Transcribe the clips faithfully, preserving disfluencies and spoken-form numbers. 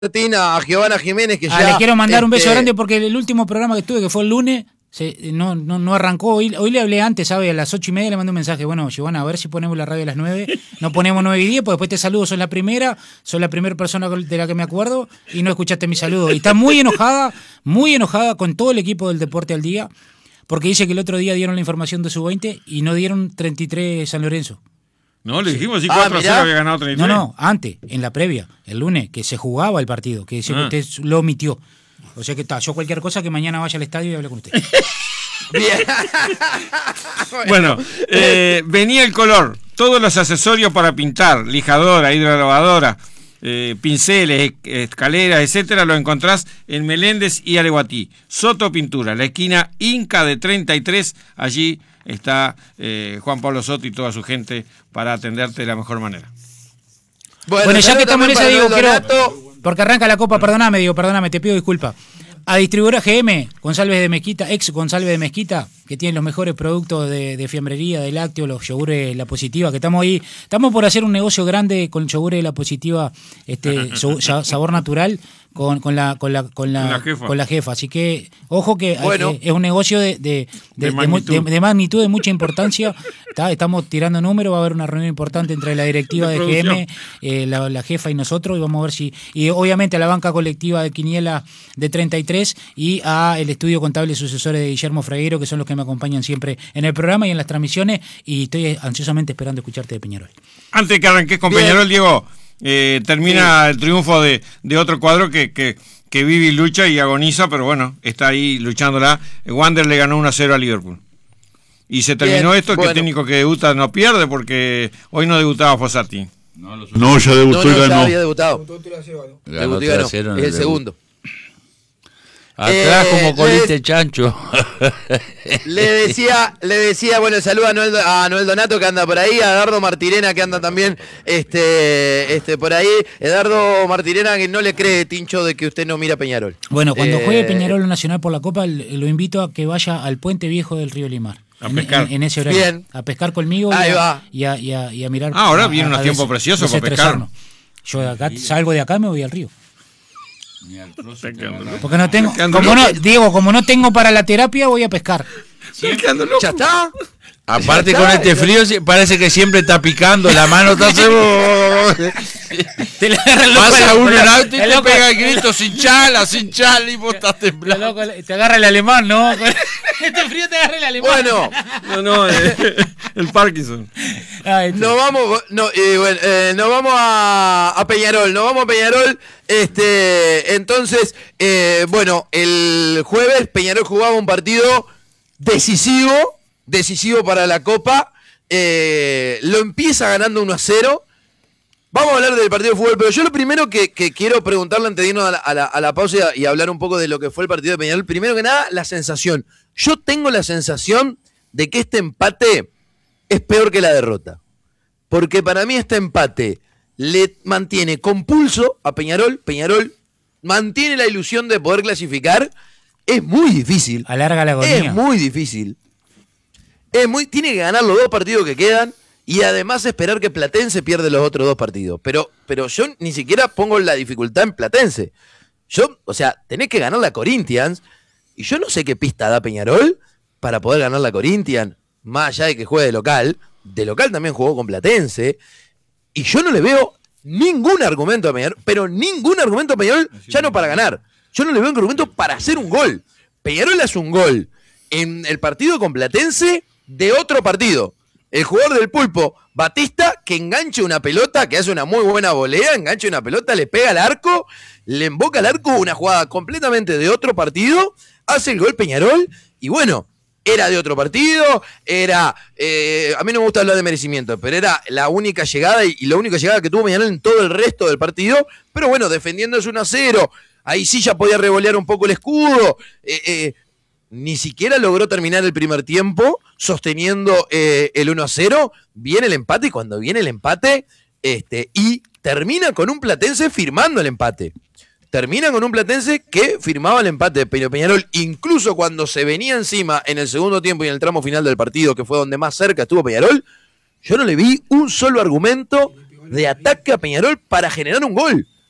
Martín, a Giovanna Jiménez, que ah, ya... le quiero mandar este... un beso grande porque el último programa que estuve, que fue el lunes, se, no, no, no arrancó. Hoy, hoy le hablé antes, ¿sabe? A las ocho y media le mandé un mensaje. Bueno, Giovanna, a ver si ponemos la radio a las nueve. No ponemos nueve y diez, pues después te saludo. Sos la primera, sos la primera persona de la que me acuerdo y no escuchaste mi saludo. Y está muy enojada, muy enojada con todo el equipo del Deporte al Día, porque dice que el otro día dieron la información de su veinte y no dieron treinta y tres San Lorenzo. No, le dijimos sí, ah, cuatro a cero había ganado treinta y tres. No, no, antes, en la previa, el lunes, que se jugaba el partido, que dice ah. que usted lo omitió. O sea que está, yo cualquier cosa que mañana vaya al estadio y hable con usted. Bien. Bueno, eh, venía el color, todos los accesorios para pintar, lijadora, hidrolavadora, eh, pinceles, escaleras, etcétera, lo encontrás en Meléndez y Aleguatí. Soto Pintura, la esquina Inca de treinta y tres, allí está eh, Juan Pablo Soto y toda su gente para atenderte de la mejor manera. Bueno, bueno ya que estamos en esa, digo, quiero, porque arranca la Copa, perdóname, digo, perdóname, te pido disculpas. A distribuidora G M, González de Mezquita, ex González de Mezquita, que tiene los mejores productos de, de fiambrería, de lácteo, los yogures La Positiva, que estamos ahí, estamos por hacer un negocio grande con yogures La Positiva, este sabor natural, con, con la con la con la, con la jefa. Con la jefa. Así que, ojo que bueno. eh, es un negocio de, de, de, de, magnitud. De, de magnitud, de mucha importancia. Está, estamos tirando números, va a haber una reunión importante entre la directiva de, de G M, eh, la, la jefa y nosotros, y vamos a ver si, y obviamente a la banca colectiva de Quiniela de treinta y tres y a el estudio contable y sucesores de Guillermo Fraguero, que son los que me acompañan siempre en el programa y en las transmisiones, y estoy ansiosamente esperando escucharte de Peñarol. Antes que arranques con Bien. Peñarol, Diego, eh, termina sí. el triunfo de, de otro cuadro que, que, que vive y lucha y agoniza, pero bueno, está ahí luchándola. Wander le ganó uno a cero a Liverpool. Y se terminó Bien. esto, bueno. que el técnico que debuta no pierde, porque hoy no debutaba Fossati. No, no, ya debutó no, no, y ganó. Ya había debutado. Debutó y ganó. Es el segundo. Atrás eh, como coliste le, chancho. Le decía, le decía, bueno, saluda a Noel, a Noel Donato que anda por ahí, a Edardo Martirena que anda también este, este, por ahí. Edardo Martirena que no le cree, Tincho, de que usted no mira Peñarol. Bueno, cuando eh, juegue Peñarol Nacional por la Copa, lo invito a que vaya al Puente Viejo del Río Limar. A pescar. En, en ese horario. Bien. A pescar conmigo ahí y, va. A, y, a, y, a, y a mirar. Ah, ahora a, viene unos tiempos preciosos para pescar. Yo de acá, salgo de acá, me voy al río. Porque no tengo, como no, Diego, como no tengo para la terapia, voy a pescar. ¿Ya está? Aparte con este frío parece que siempre está picando, la mano está te pasa uno en auto y te loco, pega el grito sin chala, sin chala y vos estás temblando. Te agarra el alemán, ¿no? Este frío te agarra el alemán. Bueno, no, no, eh, el Parkinson. Ah, este. Nos vamos, no, eh, bueno, eh, nos vamos a, a Peñarol, nos vamos a Peñarol. Este, entonces, eh, bueno, el jueves Peñarol jugaba un partido decisivo, decisivo para la Copa. Eh, lo empieza ganando uno a cero. Vamos a hablar del partido de fútbol, pero yo lo primero que, que quiero preguntarle antes de irnos a la, a, la, a la pausa y hablar un poco de lo que fue el partido de Peñarol, primero que nada, la sensación. Yo tengo la sensación de que este empate es peor que la derrota. Porque para mí este empate le mantiene con pulso a Peñarol. Peñarol mantiene la ilusión de poder clasificar. Es muy difícil. Alarga la agonía. Es muy difícil. Es muy, tiene que ganar los dos partidos que quedan y además esperar que Platense pierda los otros dos partidos. Pero, pero yo ni siquiera pongo la dificultad en Platense. Yo, o sea, tenés que ganar la Corinthians y yo no sé qué pista da Peñarol para poder ganar la Corinthians, más allá de que juegue de local. De local también jugó con Platense y yo no le veo ningún argumento a Peñarol, pero ningún argumento a Peñarol ya no para ganar. Yo no le veo un argumento para hacer un gol. Peñarol hace un gol en el partido con Platense de otro partido. El jugador del Pulpo, Batista, que engancha una pelota, que hace una muy buena volea, engancha una pelota, le pega al arco, le emboca al arco, una jugada completamente de otro partido, hace el gol Peñarol, y bueno, era de otro partido, era, eh, a mí no me gusta hablar de merecimiento, pero era la única llegada y, y la única llegada que tuvo Peñarol en todo el resto del partido, pero bueno, defendiéndose uno a cero, ahí sí ya podía revolear un poco el escudo, eh, eh, ni siquiera logró terminar el primer tiempo sosteniendo eh, el uno a cero, viene el empate, y cuando viene el empate, este, y termina con un Platense firmando el empate. Termina con un Platense que firmaba el empate de Peñarol, incluso cuando se venía encima en el segundo tiempo y en el tramo final del partido, que fue donde más cerca estuvo Peñarol, yo no le vi un solo argumento de ataque a Peñarol para generar un gol.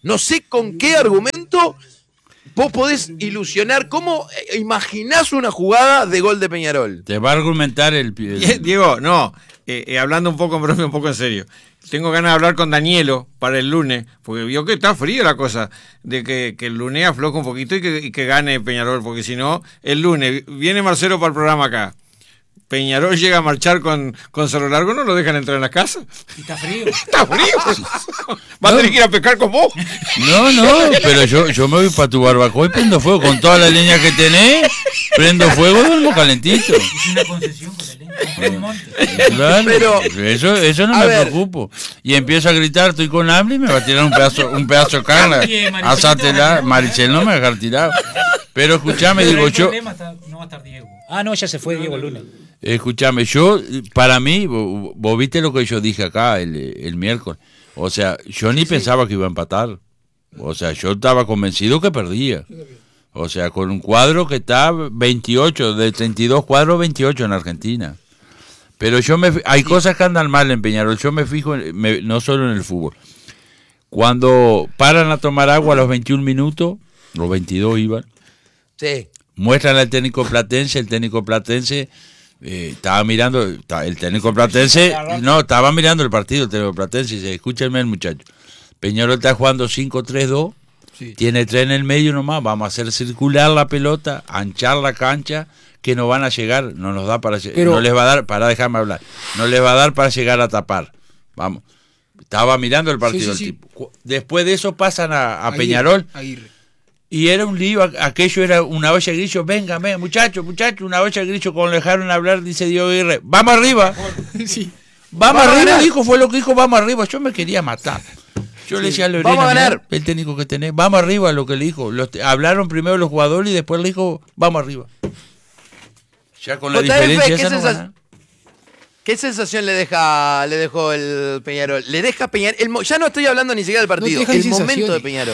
No sé con qué argumento vos podés ilusionar, cómo imaginás una jugada de gol de Peñarol. Te va a argumentar el... el... Diego, no, eh, eh, hablando un poco, pero un poco en serio. Tengo ganas de hablar con Danielo para el lunes, porque vio que está frío la cosa, de que, que el lunes afloja un poquito y que, y que gane Peñarol, porque si no, el lunes viene Marcelo para el programa acá. Peñarol llega a marchar con, con Cerro Largo, no lo dejan entrar en la casa. Y está frío. Está frío. Va a tener que ir a pescar con vos. No, no, pero yo, yo me voy para tu barbacoa y prendo fuego. Con toda la leña que tenés, prendo fuego, duermo calentito. Es una concesión con la leña. Compré un monte. Claro, Pero- eso, eso no a me ver. preocupo. Y empiezo a gritar, estoy con hambre y me va a tirar un pedazo, un pedazo de carne. Oye, Maricel, Asátela, no, Maricel no me va a dejar tirado. Pero escuchame, Pero digo el yo, problema está- no va a estar Diego. Ah, no, ya se fue Diego Luna. escuchame, yo, para mí, vos, vos viste lo que yo dije acá el, el miércoles. O sea, yo ni pensaba que iba a empatar. O sea, yo estaba convencido que perdía. O sea, con un cuadro que está veintiocho, de treinta y dos cuadros, veintiocho en Argentina. Pero yo me hay cosas que andan mal en Peñarol. Yo me fijo, en- me- no solo en el fútbol. Cuando paran a tomar agua a los veintiún minutos, los veintidós iban, Sí. muestran al técnico platense, el técnico platense eh, estaba mirando, ta- el técnico platense, no, estaba mirando el partido, el técnico platense, y dice, escúchenme el muchacho, Peñarol está jugando cinco tres dos, Sí. tiene tres en el medio nomás, vamos a hacer circular la pelota, anchar la cancha, que no van a llegar, no nos da para lle- Pero- no les va a dar, para dejarme hablar, no les va a dar para llegar a tapar, vamos. Estaba mirando el partido Sí, sí, el sí. tipo. Cu- Después de eso pasan a, a Aguirre, Peñarol Aguirre. y era un lío, a- aquello era una olla de grillo, venga, venga, muchachos, muchachos, una olla de grillo, cuando le dejaron hablar, dice Diego Aguirre, vamos arriba, Sí. vamos, Vamos a arriba, ganar. dijo, fue lo que dijo, vamos arriba, yo me quería matar. Yo le decía a Lorena, Vamos a mirá, ganar. el técnico que tenés, vamos arriba, lo que le dijo, los, hablaron primero los jugadores y después le dijo, vamos arriba. Ya con la J F, diferencia ¿qué esa no sensas- gana. ¿Qué sensación le deja le dejó el Peñarol? Le deja Peñarol. El mo- ya no estoy hablando ni siquiera del partido, deja el ni momento de sensaciones. Peñarol.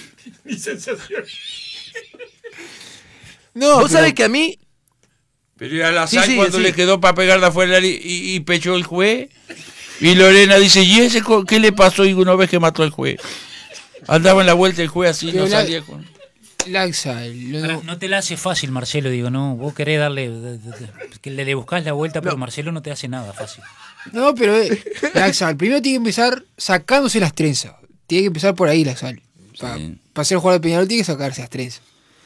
No, Vos pero- sabés que a mí. Pero y a la Sí, Sal sí, cuando sí. le quedó para pegar de afuera y, y, y pechó el juez. Y Lorena dice, ¿y ese co- qué le pasó? Y una vez que mató al juez. Andaba en la vuelta el juez así, Pero no la- salía con... Laxa, lo- Ahora, no te la hace fácil, Marcelo, digo, no, vos querés darle, de- de- de- que le, le buscás la vuelta, pero Marcelo no te hace nada fácil. No, pero eh, Laxal, primero tiene que empezar sacándose las trenzas. Tiene que empezar por ahí, Laxal. Para Sí. ser jugador de Peñarol tiene que sacarse las trenzas.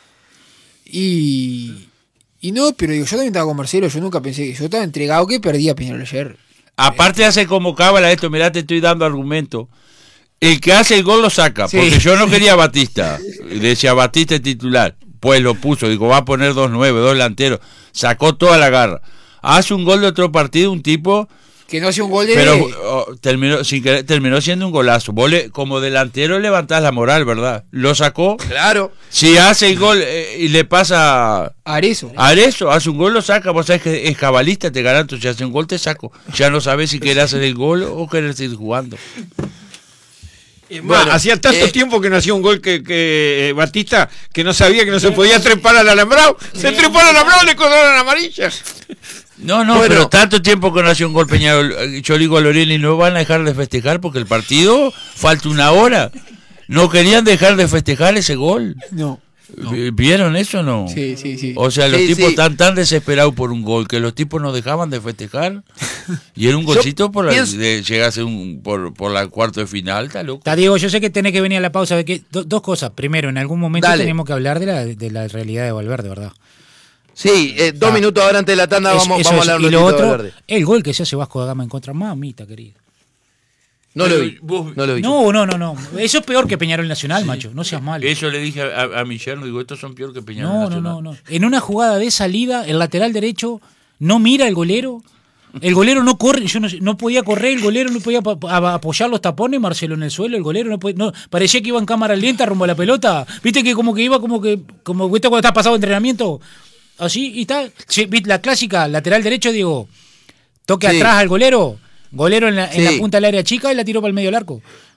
Y, y no, pero digo, yo también estaba con Marcelo, yo nunca pensé que yo estaba entregado que perdía Peñarol ayer. Aparte hace como cábala esto, mirá, te estoy dando argumento. El que hace el gol lo saca, Sí. porque yo no quería a Batista. Decía Batista es titular. Pues lo puso, digo, va a poner dos nueve, dos delanteros. Sacó toda la garra. Hace un gol de otro partido, un tipo, Que no hacía un gol de... pero oh, terminó, sin querer, terminó siendo un golazo. Vos le- como delantero levantás la moral, ¿verdad? Lo sacó. Claro. Si hace el gol eh, y le pasa Arezo. a eso, hace un gol, lo saca. Vos sabés que es cabalista, te garanto. Si hace un gol, te saco. Ya no sabés si querés hacer el gol o querés seguir jugando. Bueno, hacía tanto eh, tiempo que no hacía un gol que, que eh, Batista que no sabía que no se podía trepar al alambrado. Se trepó al alambrado, le cobraron amarilla. No, no, Bueno. pero tanto tiempo que no hace un gol Peñarol. eh, Yo le digo a Lorena y no van a dejar de festejar porque el partido falta una hora. No querían dejar de festejar ese gol. No. Vi- ¿Vieron eso o no? Sí, sí, sí. O sea, los Sí, tipos sí. están tan desesperados por un gol que los tipos no dejaban de festejar. Y era un Yo golcito por la, pienso- de llegase un, por, por la cuarto de final, está loco. Está, Diego, yo sé que tenés que venir a la pausa. de que, do- dos cosas. Primero, en algún momento Dale. tenemos que hablar de la, de la realidad de Valverde, ¿verdad? Sí, eh, dos Ah. minutos ahora antes de la tanda Es- vamos, eso vamos a es. hablar un Y lo ratito de otro, Valverde. el gol que se hace Vasco da Gama en contra, mamita querida. No lo vi. Vos- No lo vi. No, no, no, no. Eso es peor que Peñarol Nacional, macho. No seas malo. Eso le dije a, a, a mi yerno, digo, estos son peor que Peñarol No, no, Nacional. no, no. En una jugada de salida, el lateral derecho no mira al golero. El golero no corre, yo no, sé, no podía correr, el golero no podía pa- a- apoyar los tapones, Marcelo en el suelo, el golero no podía, no, parecía que iba en cámara lenta rumbo a la pelota. Viste que como que iba como que, como viste cuando estás pasado entrenamiento, así, y está, sí, viste, la clásica, lateral derecho, digo, toque Sí. atrás al golero, golero en la, en Sí. la punta del área chica y la tiró para el medio del arco.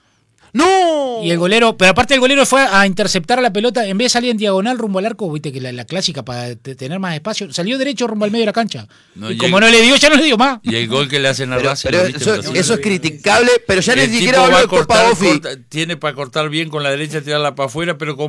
¡No! Y el golero, pero aparte el golero fue a interceptar la pelota, en vez de salir en diagonal rumbo al arco, viste que la, la clásica para t- tener más espacio, salió derecho rumbo al medio de la cancha. No, y y como el- no le dio, ya no le dio más. Y el gol que le hacen a Pero, Racing. pero ¿lo viste? eso, En Brasil? eso es criticable, pero ya ni El siquiera tipo hablo va a de Copa cortar, Ofi. corta- tiene para cortar bien con la derecha, tirarla para afuera, pero con